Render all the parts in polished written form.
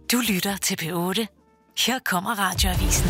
Du lytter til P8. Her kommer Radioavisen.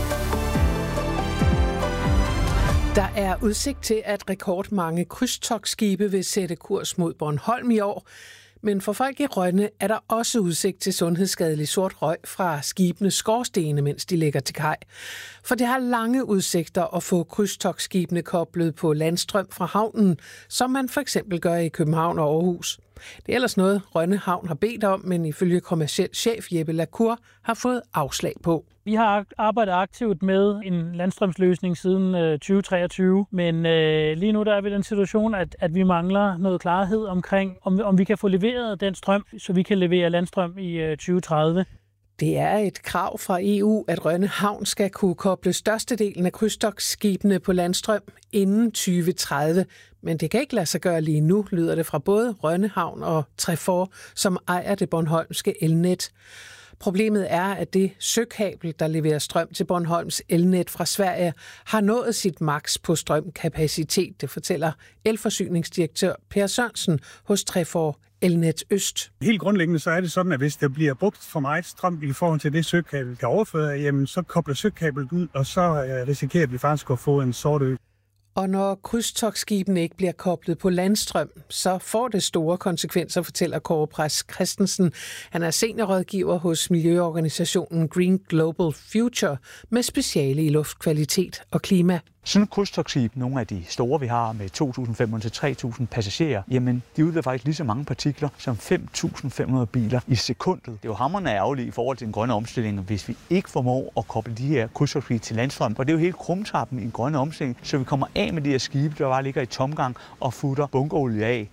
Der er udsigt til, at rekordmange krydstogtskibe vil sætte kurs mod Bornholm i år. Men for folk i Rønne er der også udsigt til sundhedsskadelig sort røg fra skibenes skorstene, mens de ligger til kaj. For det har lange udsigter at få krydstogtskibene koblet på landstrøm fra havnen, som man for eksempel gør i København og Aarhus. Det er ellers noget, Rønne Havn har bedt om, men ifølge kommerciel chef Jeppe Lacour har fået afslag på. Vi har arbejdet aktivt med en landstrømsløsning siden 2023, men lige nu der er vi i den situation, at vi mangler noget klarhed omkring, om vi kan få leveret den strøm, så vi kan levere landstrøm i 2030. Det er et krav fra EU, at Rønne Havn skal kunne koble størstedelen af krydstogtskibene på landstrøm inden 2030. Men det kan ikke lade sig gøre lige nu, lyder det fra både Rønne Havn og Trefor, som ejer det bornholmske elnet. Problemet er, at det søkabel, der leverer strøm til Bornholms elnet fra Sverige, har nået sit maks på strømkapacitet, det fortæller elforsyningsdirektør Per Sørensen hos Trefor Elnet Øst. Helt grundlæggende så er det sådan, at hvis der bliver brugt for meget strøm i forhold til det søkabel kan overføre, jamen så kobler søkablet ud, og så risikerer vi faktisk at få en sort ø. Og når krydstogtskibene ikke bliver koblet på landstrøm, så får det store konsekvenser, fortæller Kåre Præst Christensen. Han er seniorrådgiver hos miljøorganisationen Green Global Future med speciale i luftkvalitet og klima. Sådan et krydstogtskib, nogle af de store, vi har med 2.500 til 3.000 passagerer, jamen de udleder faktisk lige så mange partikler som 5.500 biler i sekundet. Det er jo hamrende ærgerligt i forhold til den grønne omstilling, hvis vi ikke formår at koble de her krydstogtskibe til landstrøm. Og det er jo helt krumtappen i en grønne omstilling, så vi kommer af med de her skibe, der bare ligger i tomgang og futter bunkerolie af.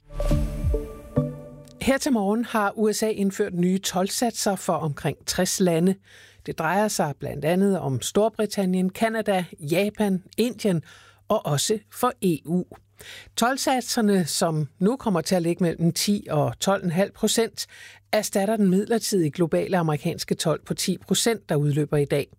Her til morgen har USA indført nye toldsatser for omkring 60 lande. Det drejer sig blandt andet om Storbritannien, Canada, Japan, Indien og også for EU. Toldsatserne, som nu kommer til at ligge mellem 10 og 12,5%, erstatter den midlertidige globale amerikanske told på 10%, der udløber i dag.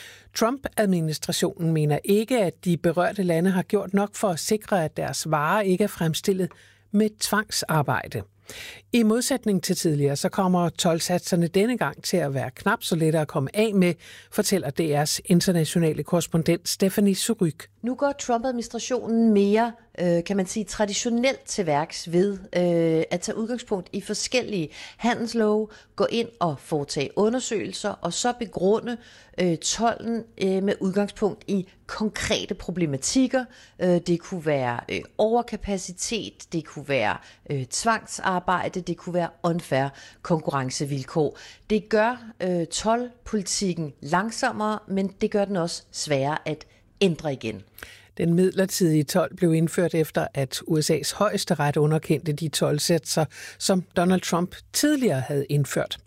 Trump-administrationen mener ikke, at de berørte lande har gjort nok for at sikre, at deres varer ikke er fremstillet med tvangsarbejde. I modsætning til tidligere, så kommer toldsatserne denne gang til at være knap så let at komme af med, fortæller DR's internationale korrespondent Stephanie Suryk. Nu går Trump-administrationen mere, kan man sige, traditionelt til værks ved at tage udgangspunkt i forskellige handelslove, gå ind og foretage undersøgelser og så begrunde tolden med udgangspunkt i konkrete problematikker. Det kunne være overkapacitet, det kunne være tvangsarbejde, det kunne være unfair konkurrencevilkår. Det gør toldpolitikken langsommere, men det gør den også sværere at ændre igen. Den midlertidige told blev indført efter, at USA's højesteret underkendte de toldsatser, som Donald Trump tidligere havde indført.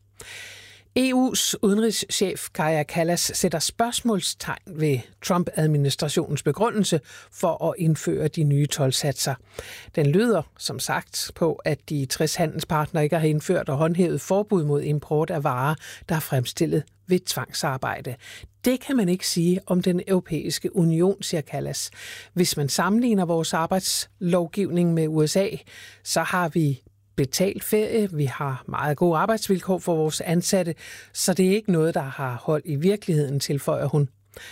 EU's udenrigschef Kaja Kallas sætter spørgsmålstegn ved Trump-administrationens begrundelse for at indføre de nye toldsatser. Den lyder, som sagt, på, at de 60 handelspartnere ikke har indført og håndhævet forbud mod import af varer, der er fremstillet ved tvangsarbejde. Det kan man ikke sige om den europæiske union, siger Kallas. Hvis man sammenligner vores arbejdslovgivning med USA, så har vi betalt ferie, vi har meget gode arbejdsvilkår for vores ansatte, så det er ikke noget, der har hold i virkeligheden, tilføjer hun.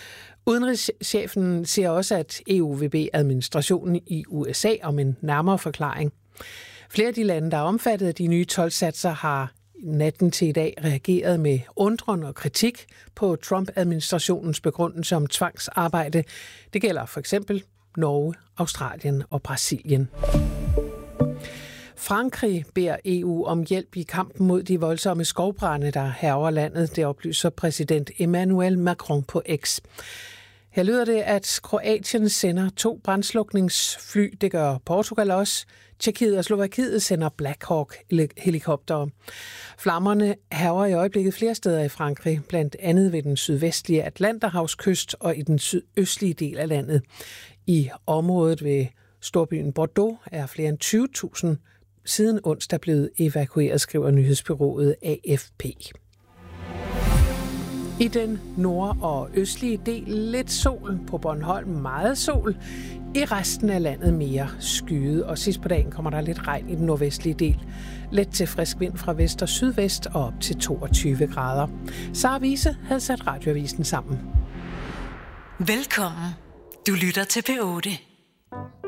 Udenrigschefen siger også, at EU vil bede administrationen i USA om en nærmere forklaring. Flere af de lande, der er omfattet af de nye toldsatser, har natten til i dag reageret med undren og kritik på Trump-administrationens begrundelse om tvangsarbejde. Det gælder for eksempel Norge, Australien og Brasilien. Frankrig beder EU om hjælp i kampen mod de voldsomme skovbrande, der hærger landet. Det oplyser præsident Emmanuel Macron på X. Her lyder det, at Kroatien sender 2 brandslukningsfly. Det gør Portugal også. Tjekkiet og Slovakiet sender Black Hawk-helikoptere. Flammerne hærger i øjeblikket flere steder i Frankrig, blandt andet ved den sydvestlige Atlanterhavskyst og i den sydøstlige del af landet. I området ved storbyen Bordeaux er flere end 20.000 siden onsdag blevet evakueret, skriver nyhedsbureauet AFP. I den nord- og østlige del lidt sol, på Bornholm meget sol. I resten af landet mere skyet, og sidst på dagen kommer der lidt regn i den nordvestlige del. Let til frisk vind fra vest og sydvest og op til 22 grader. Sara Wiese havde sat Radioavisen sammen. Velkommen. Du lytter til P8.